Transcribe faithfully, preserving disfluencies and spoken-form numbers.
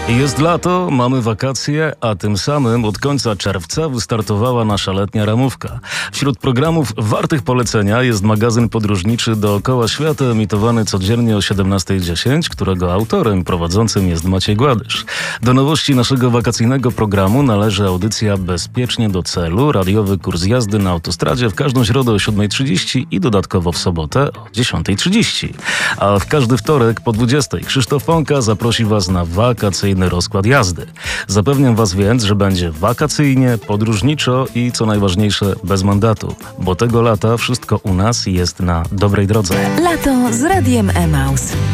Jest lato, mamy wakacje, a tym samym od końca czerwca wystartowała nasza letnia ramówka. Wśród programów wartych polecenia jest magazyn podróżniczy Dookoła Świata, emitowany codziennie o siedemnasta dziesięć, którego autorem i prowadzącym jest Maciej Gładysz. Do nowości naszego wakacyjnego programu należy audycja Bezpiecznie do celu, radiowy kurs jazdy na autostradzie w każdą środę o siódma trzydzieści i dodatkowo w sobotę o dziesiąta trzydzieści. A w każdy wtorek po dwudziestej Krzysztof Pąka zaprosi Was na wakacyjny rozkład jazdy. Zapewniam Was więc, że będzie wakacyjnie, podróżniczo i co najważniejsze bez mandatu, bo tego lata wszystko u nas jest na dobrej drodze. Lato z Radiem Emaus.